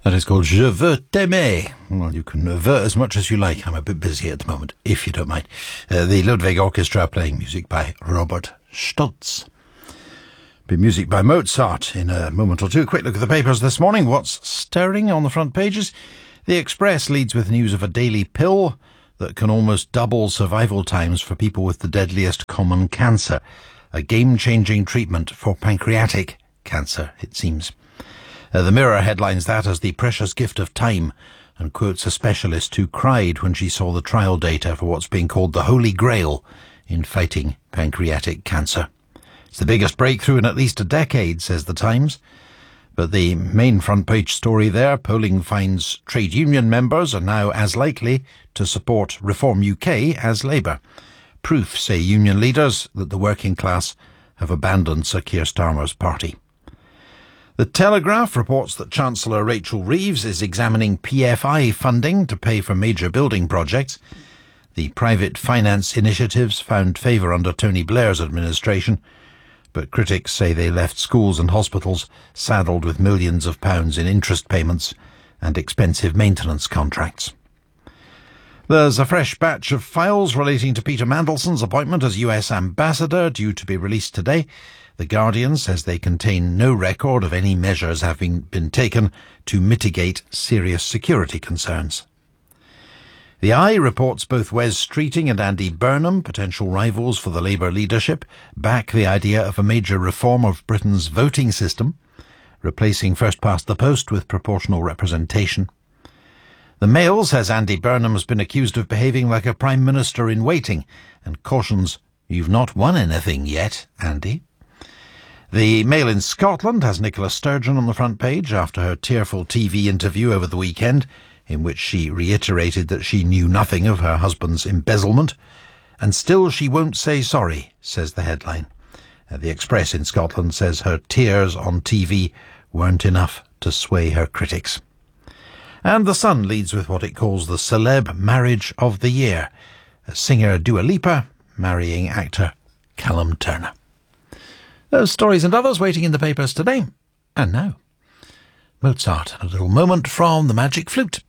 That is called Je veux t'aimer. Well, you can avert as much as you like. I'm a bit busy at the moment, if you don't mind. The Ludwig Orchestra playing music by Robert Stolz. Be music by Mozart in a moment or two. Quick look at the papers this morning. What's stirring on the front pages? The Express leads with news of a daily pill that can almost double survival times for people with the deadliest common cancer. A game-changing treatment for pancreatic cancer, it seems. The Mirror headlines that as the precious gift of time and quotes a specialist who cried when she saw the trial data for what's being called the Holy Grail in fighting pancreatic cancer. It's the biggest breakthrough in at least a decade, says the Times. But the main front page story there, polling finds trade union members are now as likely to support Reform UK as Labour. Proof, say union leaders, that the working class have abandoned Sir Keir Starmer's party. The Telegraph reports that Chancellor Rachel Reeves is examining PFI funding to pay for major building projects. The private finance initiatives found favour under Tony Blair's administration, but critics say they left schools and hospitals saddled with millions of pounds in interest payments and expensive maintenance contracts. There's a fresh batch of files relating to Peter Mandelson's appointment as US ambassador due to be released today. The Guardian says they contain no record of any measures having been taken to mitigate serious security concerns. The Eye reports both Wes Streeting and Andy Burnham, potential rivals for the Labour leadership, back the idea of a major reform of Britain's voting system, replacing first-past-the-post with proportional representation. The Mail says Andy Burnham has been accused of behaving like a Prime Minister in waiting and cautions, "You've not won anything yet, Andy." The Mail in Scotland has Nicola Sturgeon on the front page after her tearful TV interview over the weekend, in which she reiterated that she knew nothing of her husband's embezzlement. And still she won't say sorry, says the headline. The Express in Scotland says her tears on TV weren't enough to sway her critics. And The Sun leads with what it calls the celeb marriage of the year. Singer Dua Lipa marrying actor Callum Turner. Those stories and others waiting in the papers today. And now, Mozart, a little moment from the Magic Flute.